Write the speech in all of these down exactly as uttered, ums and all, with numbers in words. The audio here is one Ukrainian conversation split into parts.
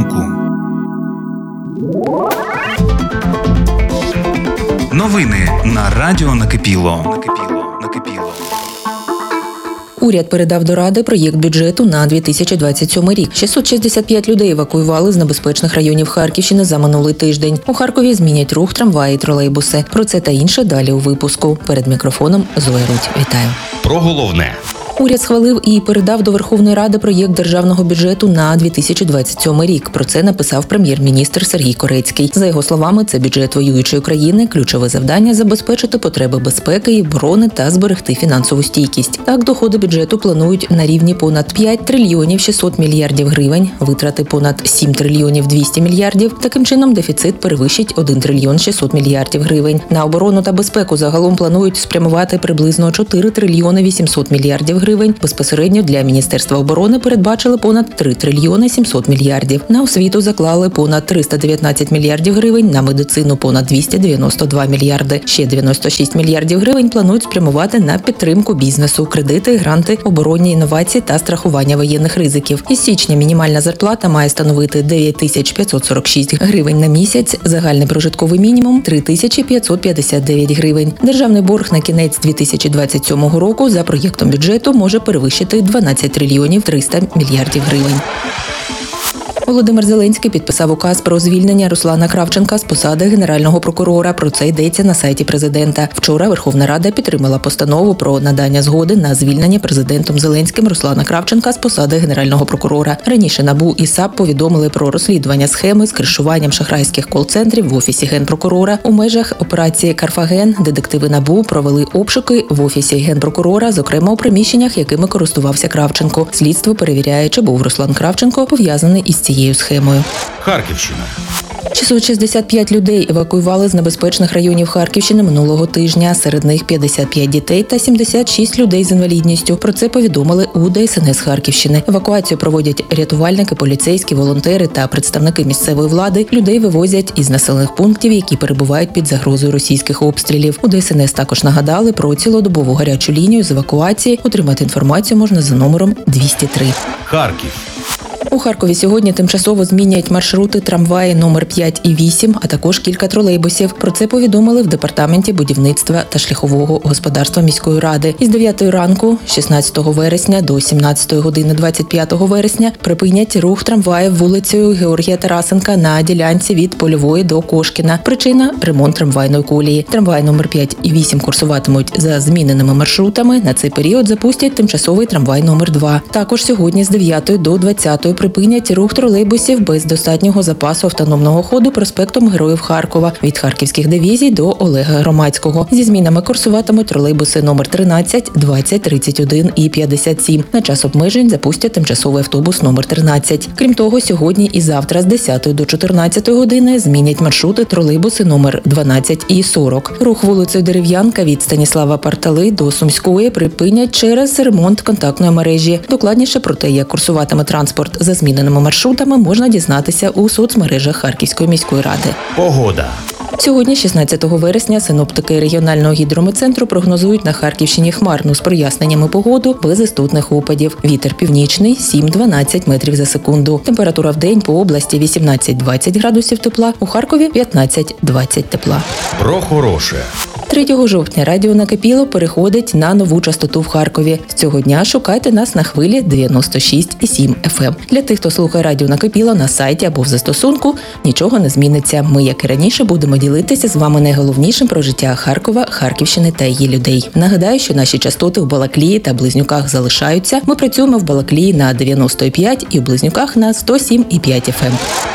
ранку. Новини на радіо Накипіло. Уряд передав до Ради проєкт бюджету на дві тисячі двадцять сьомий рік. шістсот шістдесят п'ять людей евакуювали з небезпечних районів Харківщини за минулий тиждень. У Харкові змінять рух трамваї і тролейбуси. Про це та інше далі у випуску. Перед мікрофоном Зоя Рудь. Вітаю. Про головне. Уряд схвалив і передав до Верховної Ради проєкт державного бюджету на дві тисячі двадцять сьомий рік. Про це написав прем'єр-міністр Сергій Корецький. За його словами, це бюджет воюючої країни, ключове завдання – забезпечити потреби безпеки і оборони та зберегти фінансову стійкість. Так, доходи бюджету планують на рівні понад п'ять трильйонів шістсот мільярдів гривень, витрати понад сім трильйонів двісті мільярдів. Таким чином, дефіцит перевищить один трильйон шістсот мільярдів гривень. На оборону та безпеку загалом планують спрямувати приблизно чотири трильйони вісімсот мільярдів гривень. Безпосередньо для Міністерства оборони передбачили понад три трильйони сімсот мільярдів. На освіту заклали понад триста дев'ятнадцять мільярдів гривень, на медицину понад двісті дев'яносто два мільярди. Ще дев'яносто шість мільярдів гривень планують спрямувати на підтримку бізнесу, кредити, гранти, оборонні інновації та страхування воєнних ризиків. Із січня мінімальна зарплата має становити дев'ять тисяч п'ятсот сорок шість гривень на місяць, загальний прожитковий мінімум – три тисячі п'ятсот п'ятдесят дев'ять гривень. Державний борг на кінець дві тисячі двадцять сьомого року за проєктом бюджету може перевищити дванадцять трильйонів триста мільярдів гривень. Володимир Зеленський підписав указ про звільнення Руслана Кравченка з посади Генерального прокурора. Про це йдеться на сайті президента. Вчора Верховна Рада підтримала постанову про надання згоди на звільнення президентом Зеленським Руслана Кравченка з посади Генерального прокурора. Раніше НАБУ і САП повідомили про розслідування схеми з кришуванням шахрайських кол-центрів в Офісі Генпрокурора. У межах операції «Карфаген» детективи НАБУ провели обшуки в Офісі Генпрокурора, зокрема у приміщеннях, якими користувався Кравченко. Слідство перевіряє, чи був Руслан Кравченко пов'язаний із цією схемою. Харківщина. шістсот шістдесят п'ять людей евакуювали з небезпечних районів Харківщини минулого тижня. Серед них п'ятдесят п'ять дітей та сімдесят шість людей з інвалідністю. Про це повідомили у ДСНС Харківщини. Евакуацію проводять рятувальники, поліцейські, волонтери та представники місцевої влади. Людей вивозять із населених пунктів, які перебувають під загрозою російських обстрілів. У ДСНС також нагадали про цілодобову гарячу лінію з евакуації. Отримати інформацію можна за номером двісті три. Харків. У Харкові сьогодні тимчасово змінять маршрути трамваї номер п'ять і вісім, а також кілька тролейбусів. Про це повідомили в Департаменті будівництва та шляхового господарства міської ради. Із дев'ятої ранку, шістнадцятого вересня, до сімнадцятої години двадцять п'ятого вересня припинять рух трамваїв вулицею Георгія Тарасенка на ділянці від Польової до Кошкіна. Причина – ремонт трамвайної колії. Трамваї номер п'ять і вісім курсуватимуть за зміненими маршрутами. На цей період запустять тимчасовий трамвай номер два. Також сьогодні з дев'ятої до двадцятої припинять рух тролейбусів без достатнього запасу автономного ходу проспектом Героїв Харкова від Харківських дивізій до Олега Громадського. Зі змінами курсуватимуть тролейбуси номер тринадцять, двадцять, тридцять один і п'ятдесят сім. На час обмежень запустять тимчасовий автобус номер тринадцять. Крім того, сьогодні і завтра з десятої до чотирнадцятої години змінять маршрути тролейбуси номер дванадцять і сорок. Рух вулицею Дерев'янка від Станіслава Партали до Сумської припинять через ремонт контактної мережі. Докладніше про те, як курсуватиме транспорт за зміненими маршрутами, можна дізнатися у соцмережах Харківської міської ради. Погода. Сьогодні, шістнадцятого вересня, синоптики регіонального гідрометцентру прогнозують на Харківщині хмарну з проясненнями погоду без істотних опадів. Вітер північний – сім-дванадцять метрів за секунду. Температура в день по області вісімнадцять-двадцять градусів тепла, у Харкові п'ятнадцять-двадцять тепла. Про хороше. третього жовтня радіо Накипіло переходить на нову частоту в Харкові. З цього дня шукайте нас на хвилі дев'яносто шість і сім еф ем. Для тих, хто слухає радіо Накипіло на сайті або в застосунку, нічого не зміниться. Ми, як і раніше, будемо ділитися з вами найголовнішим про життя Харкова, Харківщини та її людей. Нагадаю, що наші частоти в Балаклії та Близнюках залишаються. Ми працюємо в Балаклії на дев'яносто і п'ять і в Близнюках на сто сім і п'ять еф ем.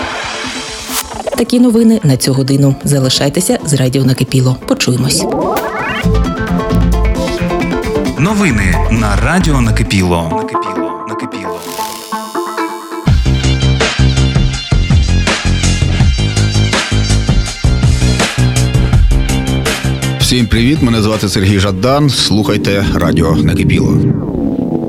Такі новини на цю годину. Залишайтеся з радіо Накипіло. Почуємось. Новини на радіо Накипіло. Всім привіт, мене звати Сергій Жадан, слухайте радіо Накипіло.